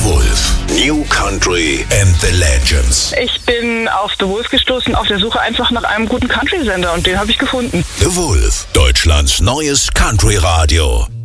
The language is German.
The Wolf. New Country and the Legends. Ich bin auf The Wolf gestoßen, auf der Suche einfach nach einem guten Country-Sender und den habe ich gefunden. The Wolf, Deutschlands neues Country-Radio.